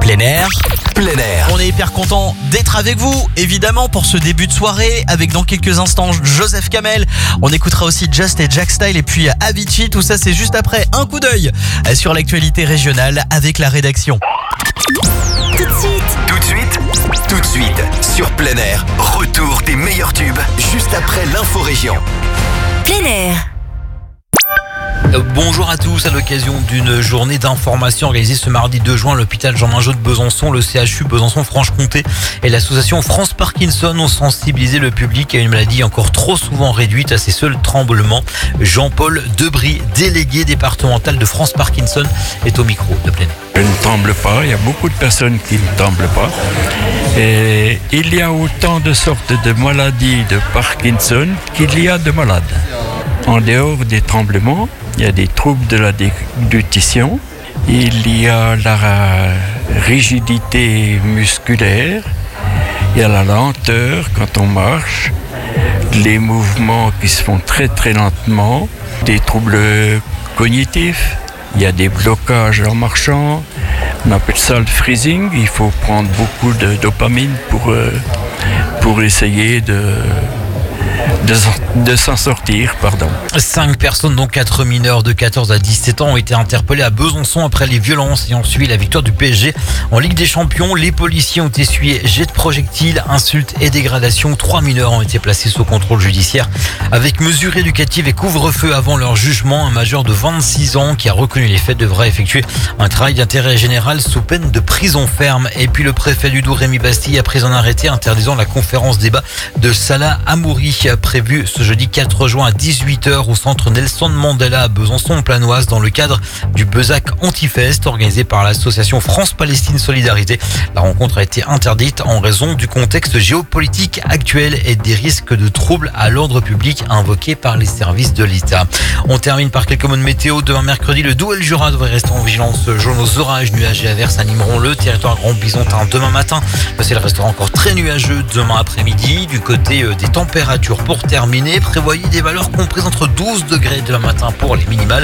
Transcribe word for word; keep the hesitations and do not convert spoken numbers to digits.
Plein air. Plein air. On est hyper content d'être avec vous, évidemment, pour ce début de soirée, avec dans quelques instants Joseph Kamel. On écoutera aussi Just et Jack Style et puis Avicii. Tout ça, c'est juste après un coup d'œil sur l'actualité régionale avec la rédaction. Tout de suite, Tout de suite, tout de suite, sur Plein air, retour des meilleurs tubes, juste après l'info-région. plein air. Euh, Bonjour à tous. À l'occasion d'une journée d'information organisée ce mardi deux juin, l'hôpital Jean Mingeot de Besançon, le C H U Besançon-Franche-Comté et l'association France Parkinson ont sensibilisé le public à une maladie encore trop souvent réduite à ses seuls tremblements. Jean-Paul Debris, délégué départemental de France Parkinson, est au micro de Plein air. Je ne tremble pas, il y a beaucoup de personnes qui ne tremblent pas. Et il y a autant de sortes de maladies de Parkinson qu'il y a de malades. En dehors des tremblements, il y a des troubles de la déglutition, il y a la rigidité musculaire, il y a la lenteur quand on marche, les mouvements qui se font très très lentement, des troubles cognitifs, il y a des blocages en marchant, on appelle ça le freezing, il faut prendre beaucoup de dopamine pour, euh, pour essayer de... De, de s'en sortir, pardon. Cinq personnes, dont quatre mineurs de quatorze à dix-sept ans, ont été interpellés à Besançon après les violences ayant suivi la victoire du P S G en Ligue des Champions. Les policiers ont essuyé jets de projectiles, insultes et dégradations. Trois mineurs ont été placés sous contrôle judiciaire avec mesures éducatives et couvre-feu avant leur jugement. Un majeur de vingt-six ans qui a reconnu les faits devra effectuer un travail d'intérêt général sous peine de prison ferme. Et puis le préfet du Doubs, Rémi Bastille, a pris un arrêté interdisant la conférence débat de Salah Hamouri prévu ce jeudi quatre juin à dix-huit heures au centre Nelson Mandela à Besançon-Planoise dans le cadre du Bezac Antifest organisé par l'association France-Palestine Solidarité. La rencontre a été interdite en raison du contexte géopolitique actuel et des risques de troubles à l'ordre public invoqués par les services de l'État. On termine par quelques mots de météo. Demain mercredi, le Doubs et le Jura devraient rester en vigilance jaune aux orages, nuages et averses animeront le territoire Grand Bisontin demain matin. Le ciel restera encore très nuageux demain après-midi. Du côté des températures, pour terminer, prévoyez des valeurs comprises entre douze degrés demain matin pour les minimales